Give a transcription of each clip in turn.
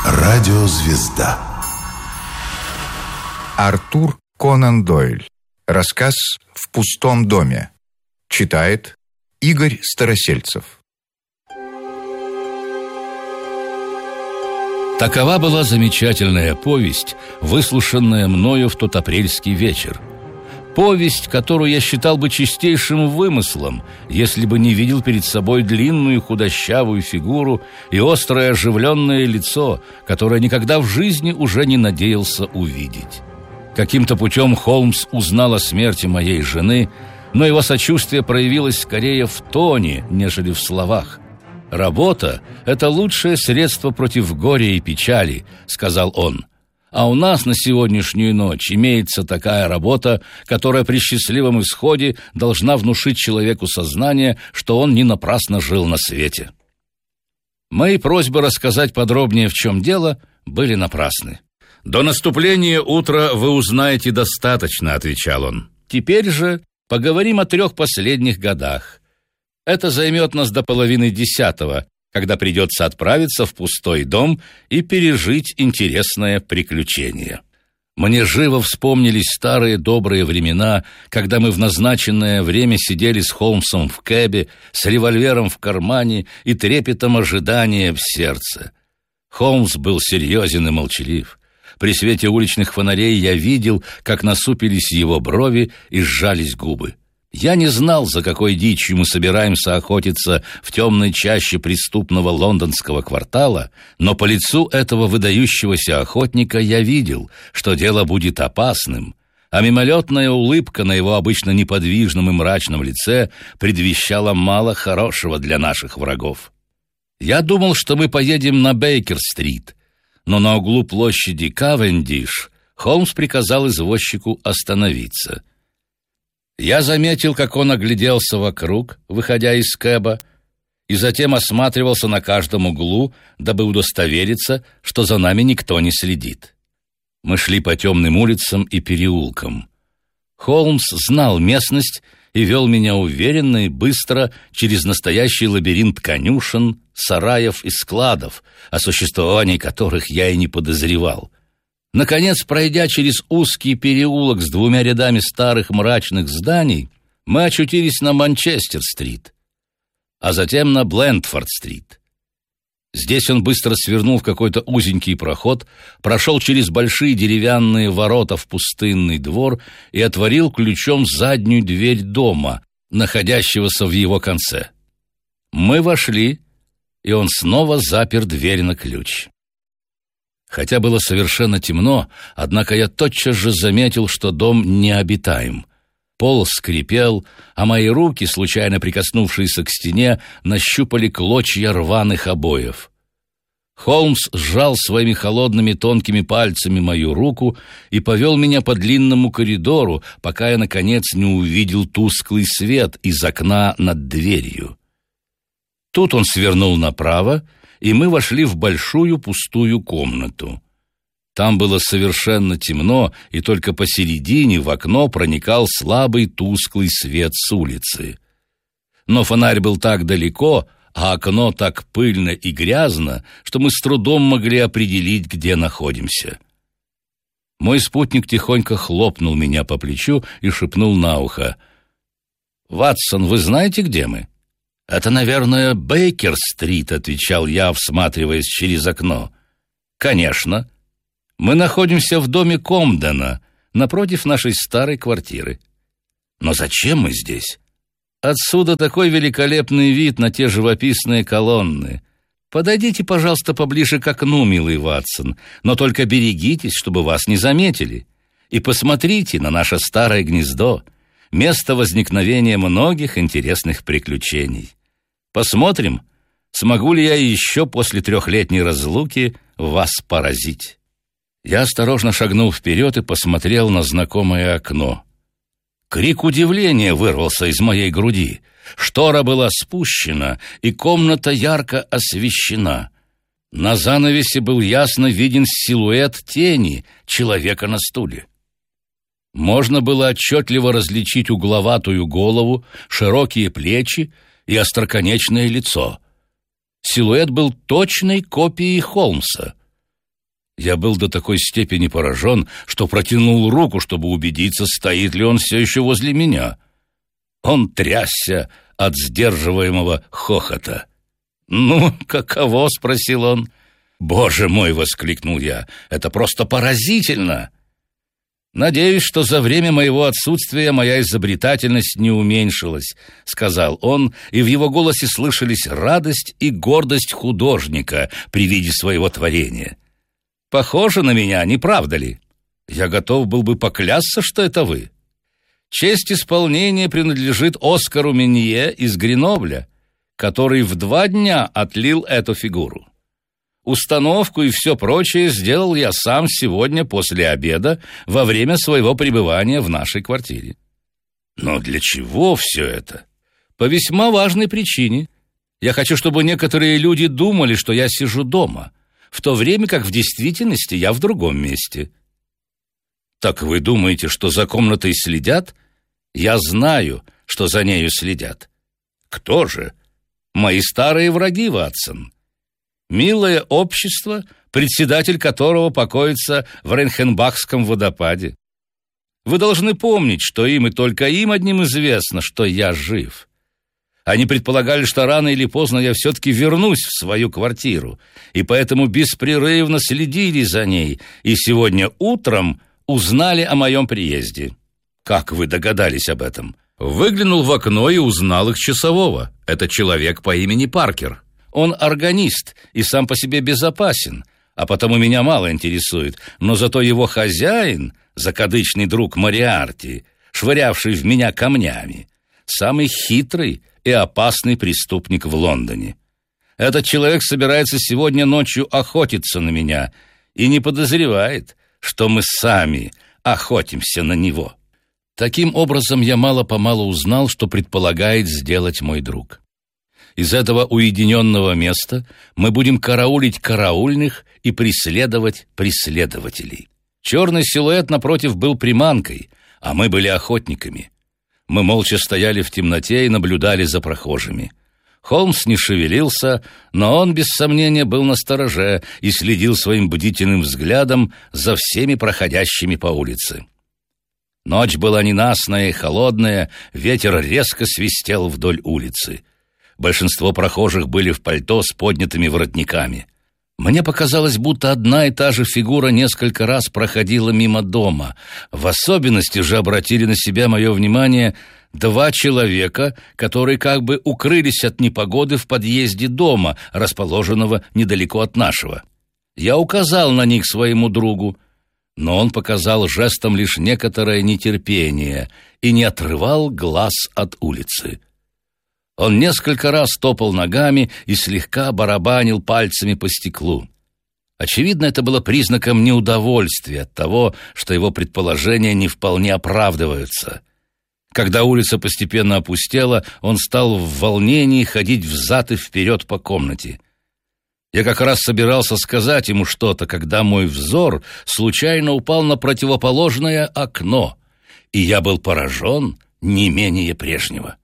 Радиозвезда. Артур Конан Дойль. Рассказ «В пустом доме». Читает Игорь Старосельцев. Такова была замечательная повесть, выслушанная мною в тот апрельский вечер. Повесть, которую я считал бы чистейшим вымыслом, если бы не видел перед собой длинную худощавую фигуру и острое оживленное лицо, которое никогда в жизни уже не надеялся увидеть. Каким-то путем Холмс узнал о смерти моей жены, но его сочувствие проявилось скорее в тоне, нежели в словах. «Работа — это лучшее средство против горя и печали», — сказал он. «А у нас на сегодняшнюю ночь имеется такая работа, которая при счастливом исходе должна внушить человеку сознание, что он не напрасно жил на свете». Мои просьбы рассказать подробнее, в чем дело, были напрасны. «До наступления утра вы узнаете достаточно», — отвечал он. «Теперь же поговорим о 3 последних годах. Это займет нас до 9:30, когда придется отправиться в пустой дом и пережить интересное приключение». Мне живо вспомнились старые добрые времена, когда мы в назначенное время сидели с Холмсом в кэбе, с револьвером в кармане и трепетом ожидания в сердце. Холмс был серьезен и молчалив. При свете уличных фонарей я видел, как насупились его брови и сжались губы. Я не знал, за какой дичью мы собираемся охотиться в темной чаще преступного лондонского квартала, но по лицу этого выдающегося охотника я видел, что дело будет опасным, а мимолетная улыбка на его обычно неподвижном и мрачном лице предвещала мало хорошего для наших врагов. Я думал, что мы поедем на Бейкер-стрит, но на углу площади Кавендиш Холмс приказал извозчику остановиться. Я заметил, как он огляделся вокруг, выходя из кэба, и затем осматривался на каждом углу, дабы удостовериться, что за нами никто не следит. Мы шли по темным улицам и переулкам. Холмс знал местность и вел меня уверенно и быстро через настоящий лабиринт конюшен, сараев и складов, о существовании которых я и не подозревал. Наконец, пройдя через узкий переулок с 2 рядами старых мрачных зданий, мы очутились на Манчестер-стрит, а затем на Блентфорд-стрит. Здесь он быстро свернул в какой-то узенький проход, прошел через большие деревянные ворота в пустынный двор и отворил ключом заднюю дверь дома, находящегося в его конце. Мы вошли, и он снова запер дверь на ключ. Хотя было совершенно темно, однако я тотчас же заметил, что дом необитаем. Пол скрипел, а мои руки, случайно прикоснувшиеся к стене, нащупали клочья рваных обоев. Холмс сжал своими холодными тонкими пальцами мою руку и повел меня по длинному коридору, пока я, наконец, не увидел тусклый свет из окна над дверью. Тут он свернул направо, и мы вошли в большую пустую комнату. Там было совершенно темно, и только посередине в окно проникал слабый тусклый свет с улицы. Но фонарь был так далеко, а окно так пыльно и грязно, что мы с трудом могли определить, где находимся. Мой спутник тихонько хлопнул меня по плечу и шепнул на ухо: «Ватсон, вы знаете, где мы?» «Это, наверное, Бейкер-стрит», — отвечал я, всматриваясь через окно. «Конечно. Мы находимся в доме Комдена, напротив нашей старой квартиры». «Но зачем мы здесь?» «Отсюда такой великолепный вид на те живописные колонны. Подойдите, пожалуйста, поближе к окну, милый Ватсон, но только берегитесь, чтобы вас не заметили. И посмотрите на наше старое гнездо, место возникновения многих интересных приключений. Посмотрим, смогу ли я еще после 3-летней разлуки вас поразить». Я осторожно шагнул вперед и посмотрел на знакомое окно. Крик удивления вырвался из моей груди. Штора была спущена, и комната ярко освещена. На занавесе был ясно виден силуэт тени человека на стуле. Можно было отчетливо различить угловатую голову, широкие плечи и остроконечное лицо. Силуэт был точной копией Холмса. Я был до такой степени поражен, что протянул руку, чтобы убедиться, стоит ли он все еще возле меня. Он трясся от сдерживаемого хохота. «Ну, каково?» — спросил он. «Боже мой!» — воскликнул я. «Это просто поразительно!» «Надеюсь, что за время моего отсутствия моя изобретательность не уменьшилась», — сказал он, и в его голосе слышались радость и гордость художника при виде своего творения. «Похоже на меня, не правда ли? Я готов был бы поклясться, что это вы. Честь исполнения принадлежит Оскару Менье из Гренобля, который в 2 дня отлил эту фигуру. Установку и все прочее сделал я сам сегодня после обеда во время своего пребывания в нашей квартире. Но для чего все это? По весьма важной причине. Я хочу, чтобы некоторые люди думали, что я сижу дома, в то время как в действительности я в другом месте. Так вы думаете, что за комнатой следят? Я знаю, что за нею следят. Кто же? Мои старые враги, Ватсон. Милое общество, председатель которого покоится в Рейнхенбахском водопаде. Вы должны помнить, что им и только им одним известно, что я жив. Они предполагали, что рано или поздно я все-таки вернусь в свою квартиру, и поэтому беспрерывно следили за ней, и сегодня утром узнали о моем приезде. Как вы догадались об этом? Выглянул в окно и узнал их часового. Это человек по имени Паркер. Он органист и сам по себе безопасен, а потому меня мало интересует. Но зато его хозяин, закадычный друг Мориарти, швырявший в меня камнями, самый хитрый и опасный преступник в Лондоне. Этот человек собирается сегодня ночью охотиться на меня и не подозревает, что мы сами охотимся на него. Таким образом, я мало-помалу узнал, что предполагает сделать мой друг. Из этого уединенного места мы будем караулить караульных и преследовать преследователей. Черный силуэт напротив был приманкой, а мы были охотниками. Мы молча стояли в темноте и наблюдали за прохожими. Холмс не шевелился, но он, без сомнения, был настороже и следил своим бдительным взглядом за всеми проходящими по улице. Ночь была ненастная и холодная, ветер резко свистел вдоль улицы. Большинство прохожих были в пальто с поднятыми воротниками. Мне показалось, будто одна и та же фигура несколько раз проходила мимо дома. В особенности же обратили на себя мое внимание 2 человека, которые как бы укрылись от непогоды в подъезде дома, расположенного недалеко от нашего. Я указал на них своему другу, но он показал жестом лишь некоторое нетерпение и не отрывал глаз от улицы. Он несколько раз топал ногами и слегка барабанил пальцами по стеклу. Очевидно, это было признаком неудовольствия от того, что его предположения не вполне оправдываются. Когда улица постепенно опустела, он стал в волнении ходить взад и вперед по комнате. Я как раз собирался сказать ему что-то, когда мой взор случайно упал на противоположное окно, и я был поражен не менее прежнего.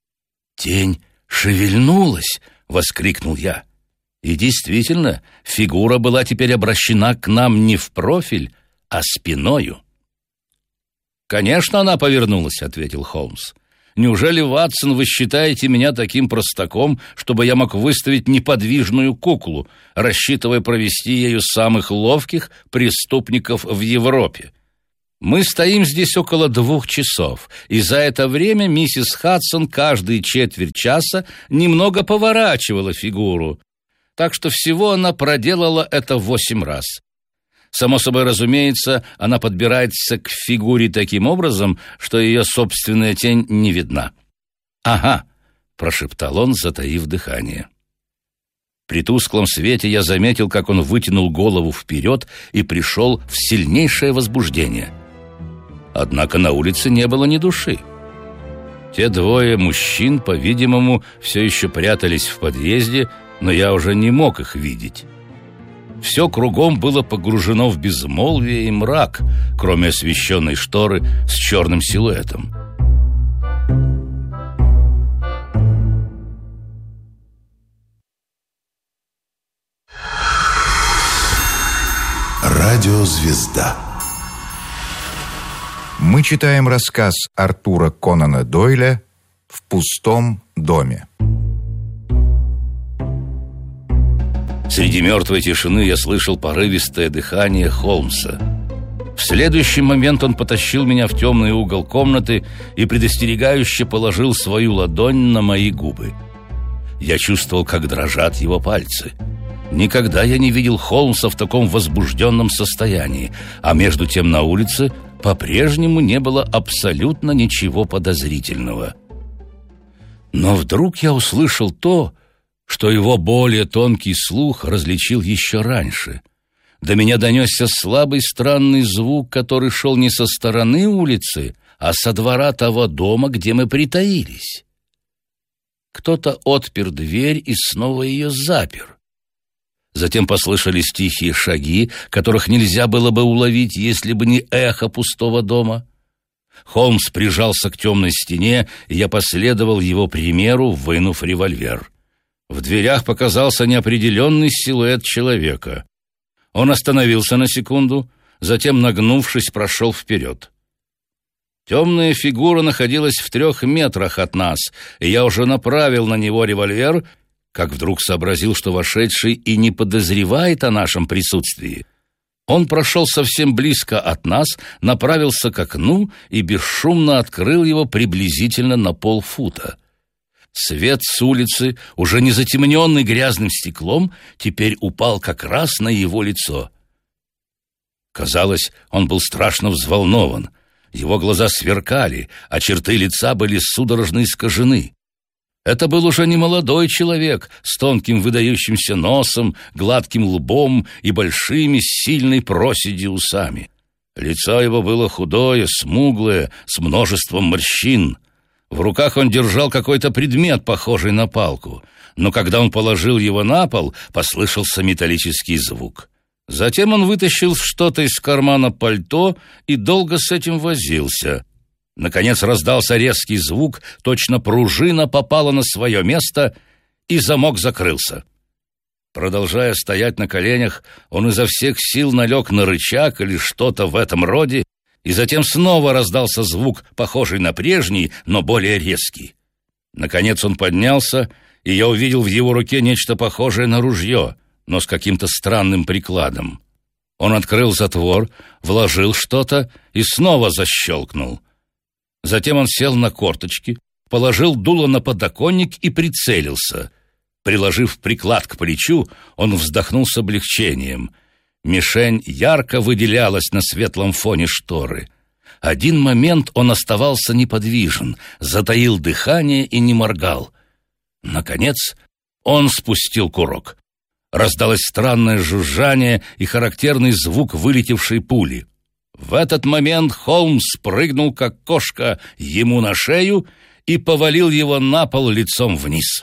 «Тень шевельнулась!» — воскликнул я. И действительно, фигура была теперь обращена к нам не в профиль, а спиною. «Конечно, она повернулась», — ответил Холмс. «Неужели, Ватсон, вы считаете меня таким простаком, чтобы я мог выставить неподвижную куклу, рассчитывая провести ею самых ловких преступников в Европе? Мы стоим здесь около 2 часов, и за это время миссис Хадсон каждые четверть часа немного поворачивала фигуру, так что всего она проделала это 8 раз. Само собой разумеется, она подбирается к фигуре таким образом, что ее собственная тень не видна. «Ага», — прошептал он, затаив дыхание. При тусклом свете я заметил, как он вытянул голову вперед и пришел в сильнейшее возбуждение. Однако на улице не было ни души. Те 2 мужчин, по-видимому, все еще прятались в подъезде, но я уже не мог их видеть. Все кругом было погружено в безмолвие и мрак, кроме освещенной шторы с черным силуэтом. Радиозвезда. Мы читаем рассказ Артура Конана Дойля «В пустом доме». Среди мертвой тишины я слышал порывистое дыхание Холмса. В следующий момент он потащил меня в темный угол комнаты и предостерегающе положил свою ладонь на мои губы. Я чувствовал, как дрожат его пальцы. Никогда я не видел Холмса в таком возбужденном состоянии, а между тем на улице по-прежнему не было абсолютно ничего подозрительного. Но вдруг я услышал то, что его более тонкий слух различил еще раньше. До меня донесся слабый странный звук, который шел не со стороны улицы, а со двора того дома, где мы притаились. Кто-то отпер дверь и снова ее запер. Затем послышались тихие шаги, которых нельзя было бы уловить, если бы не эхо пустого дома. Холмс прижался к темной стене, и я последовал его примеру, вынув револьвер. В дверях показался неопределенный силуэт человека. Он остановился на секунду, затем, нагнувшись, прошел вперед. Темная фигура находилась в 3 метрах от нас, и я уже направил на него револьвер, как вдруг сообразил, что вошедший и не подозревает о нашем присутствии. Он прошел совсем близко от нас, направился к окну и бесшумно открыл его приблизительно на полфута. Свет с улицы, уже не затемненный грязным стеклом, теперь упал как раз на его лицо. Казалось, он был страшно взволнован. Его глаза сверкали, а черты лица были судорожно искажены. Это был уже не молодой человек с тонким выдающимся носом, гладким лбом и большими с сильной проседью усами. Лицо его было худое, смуглое, с множеством морщин. В руках он держал какой-то предмет, похожий на палку, но когда он положил его на пол, послышался металлический звук. Затем он вытащил что-то из кармана пальто и долго с этим возился. Наконец раздался резкий звук, точно пружина попала на свое место, и замок закрылся. Продолжая стоять на коленях, он изо всех сил налег на рычаг или что-то в этом роде, и затем снова раздался звук, похожий на прежний, но более резкий. Наконец он поднялся, и я увидел в его руке нечто похожее на ружье, но с каким-то странным прикладом. Он открыл затвор, вложил что-то и снова защелкнул. Затем он сел на корточки, положил дуло на подоконник и прицелился. Приложив приклад к плечу, он вздохнул с облегчением. Мишень ярко выделялась на светлом фоне шторы. Один момент он оставался неподвижен, затаил дыхание и не моргал. Наконец он спустил курок. Раздалось странное жужжание и характерный звук вылетевшей пули. В этот момент Холмс прыгнул, как кошка, ему на шею и повалил его на пол лицом вниз.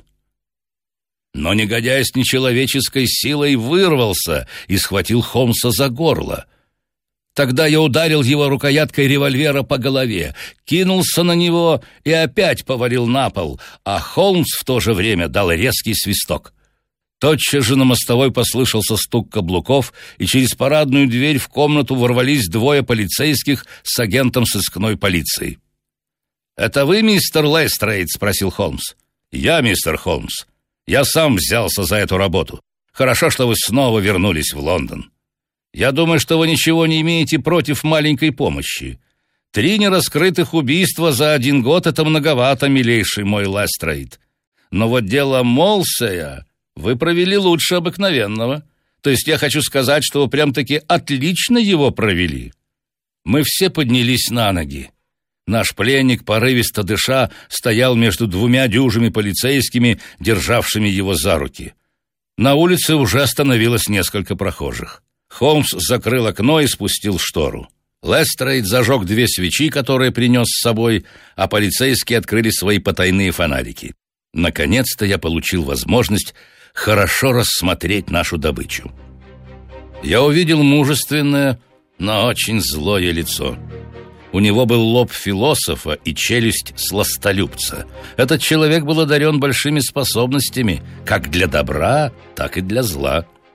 Но негодяй с нечеловеческой силой вырвался и схватил Холмса за горло. Тогда я ударил его рукояткой револьвера по голове, кинулся на него и опять повалил на пол, а Холмс в то же время дал резкий свисток. Тотчас же на мостовой послышался стук каблуков, и через парадную дверь в комнату ворвались 2 полицейских с агентом сыскной полиции. «Это вы, мистер Лестрейд?» — спросил Холмс. «Я, мистер Холмс. Я сам взялся за эту работу. Хорошо, что вы снова вернулись в Лондон. Я думаю, что вы ничего не имеете против маленькой помощи. 3 нераскрытых убийства за 1 год — это многовато, милейший мой Лестрейд. Но вот дело Молсея вы провели лучше обыкновенного. То есть я хочу сказать, что вы прям-таки отлично его провели». Мы все поднялись на ноги. Наш пленник, порывисто дыша, стоял между 2 дюжими полицейскими, державшими его за руки. На улице уже остановилось несколько прохожих. Холмс закрыл окно и спустил штору. Лестрейд зажег 2 свечи, которые принес с собой, а полицейские открыли свои потайные фонарики. Наконец-то я получил возможность хорошо рассмотреть нашу добычу. Я увидел мужественное, но очень злое лицо. У него был лоб философа и челюсть сластолюбца. Этот человек был одарен большими способностями, как для добра, так и для зла.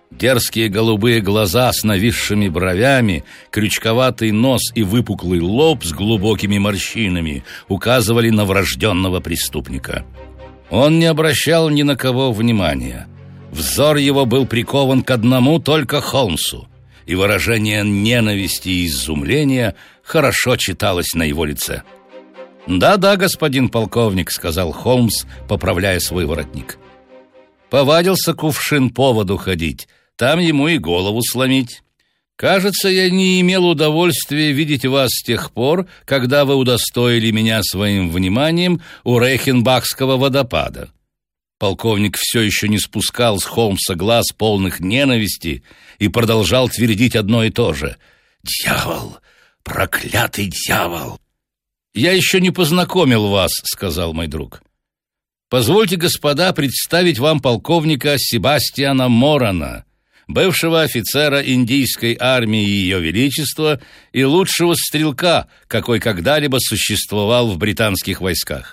Дерзкие голубые глаза с нависшими бровями, крючковатый нос и выпуклый лоб с глубокими морщинами указывали на врожденного преступника. Он не обращал ни на кого внимания. Взор его был прикован к одному только Холмсу, и выражение ненависти и изумления хорошо читалось на его лице. «Да-да, господин полковник», — сказал Холмс, поправляя свой воротник. «Повадился кувшин по воду ходить, там ему и голову сломить. Кажется, я не имел удовольствия видеть вас с тех пор, когда вы удостоили меня своим вниманием у Рейхенбахского водопада». Полковник все еще не спускал с Холмса глаз, полных ненависти, и продолжал твердить одно и то же. «Дьявол! Проклятый дьявол!» «Я еще не познакомил вас», — сказал мой друг. «Позвольте, господа, представить вам полковника Себастьяна Морана, бывшего офицера индийской армии Ее Величества и лучшего стрелка, какой когда-либо существовал в британских войсках.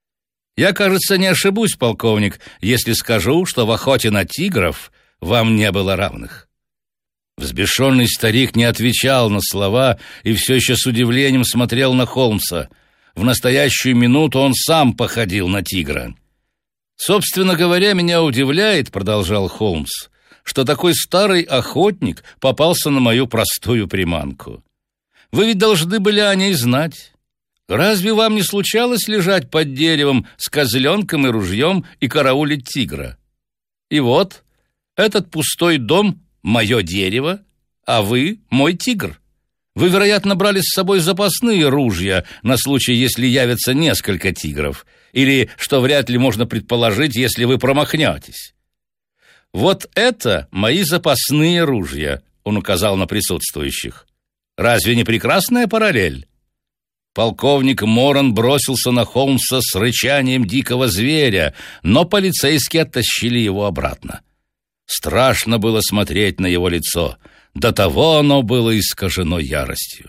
Я, кажется, не ошибусь, полковник, если скажу, что в охоте на тигров вам не было равных». Взбешенный старик не отвечал на слова и все еще с удивлением смотрел на Холмса. В настоящую минуту он сам походил на тигра. «Собственно говоря, меня удивляет, — продолжал Холмс, — что такой старый охотник попался на мою простую приманку. Вы ведь должны были о ней знать. Разве вам не случалось лежать под деревом с козленком и ружьем и караулить тигра? И вот, этот пустой дом — мое дерево, а вы — мой тигр. Вы, вероятно, брали с собой запасные ружья на случай, если явятся несколько тигров, или, что вряд ли можно предположить, если вы промахнетесь. Вот это мои запасные ружья», — он указал на присутствующих. «Разве не прекрасная параллель?» Полковник Моран бросился на Холмса с рычанием дикого зверя, но полицейские оттащили его обратно. Страшно было смотреть на его лицо, до того оно было искажено яростью.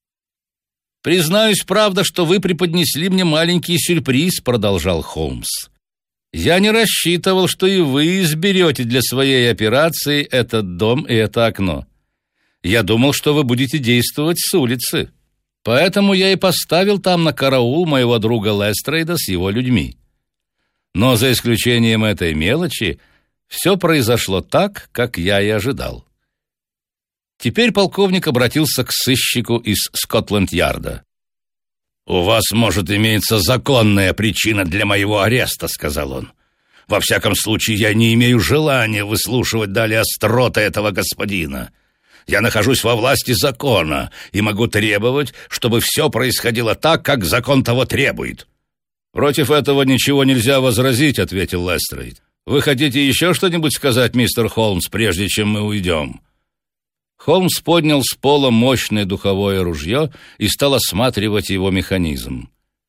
«Признаюсь, правда, что вы преподнесли мне маленький сюрприз», — продолжал Холмс. «Я не рассчитывал, что и вы изберете для своей операции этот дом и это окно. Я думал, что вы будете действовать с улицы. Поэтому я и поставил там на караул моего друга Лестрейда с его людьми. Но за исключением этой мелочи, все произошло так, как я и ожидал». Теперь полковник обратился к сыщику из Скотланд-Ярда. «У вас, может, имеется законная причина для моего ареста», — сказал он. «Во всяком случае, я не имею желания выслушивать далее остроты этого господина. Я нахожусь во власти закона и могу требовать, чтобы все происходило так, как закон того требует». «Против этого ничего нельзя возразить», — ответил Лестрейд. «Вы хотите еще что-нибудь сказать, мистер Холмс, прежде чем мы уйдем?» Холмс поднял с пола мощное духовое ружье и стал осматривать его механизм.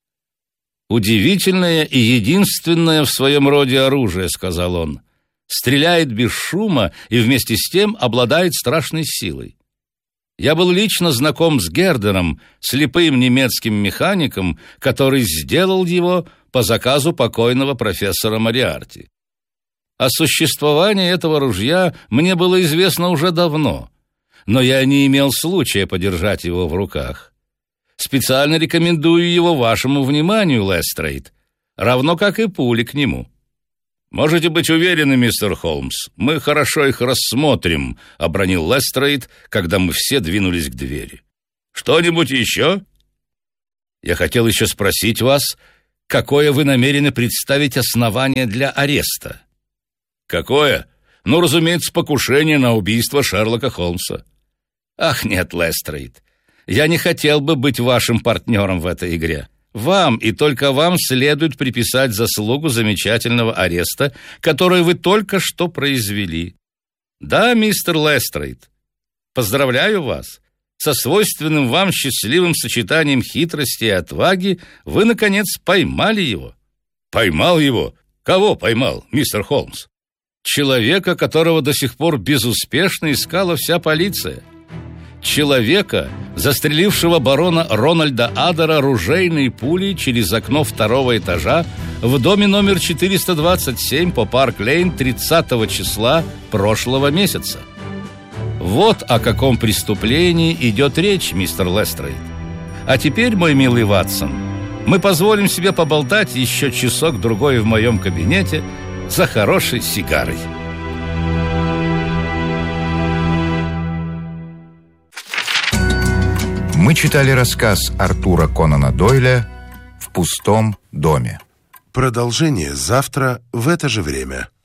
«Удивительное и единственное в своем роде оружие», — сказал он. «Стреляет без шума и вместе с тем обладает страшной силой. Я был лично знаком с Гердером, слепым немецким механиком, который сделал его по заказу покойного профессора Мориарти. О существовании этого ружья мне было известно уже давно, но я не имел случая подержать его в руках. Специально рекомендую его вашему вниманию, Лестрейд, равно как и пули к нему». «Можете быть уверены, мистер Холмс, мы хорошо их рассмотрим», — обронил Лестрейд, когда мы все двинулись к двери. «Что-нибудь еще?» «Я хотел еще спросить вас, какое вы намерены представить основание для ареста?» «Какое? Ну, разумеется, покушение на убийство Шерлока Холмса». «Ах, нет, Лестрейд, я не хотел бы быть вашим партнером в этой игре. Вам и только вам следует приписать заслугу замечательного ареста, который вы только что произвели. Да, мистер Лестрейд, поздравляю вас. Со свойственным вам счастливым сочетанием хитрости и отваги вы, наконец, поймали его». «Поймал его? Кого поймал, мистер Холмс?» «Человека, которого до сих пор безуспешно искала вся полиция. Человека, застрелившего барона Рональда Адера ружейной пулей через окно второго этажа в доме номер 427 по Парк-Лейн 30 числа прошлого месяца. Вот о каком преступлении идет речь, мистер Лестрейд. А теперь, мой милый Ватсон, мы позволим себе поболтать еще часок-другой в моем кабинете за хорошей сигарой. Мы читали рассказ Артура Конана Дойля «В пустом доме». Продолжение завтра в это же время.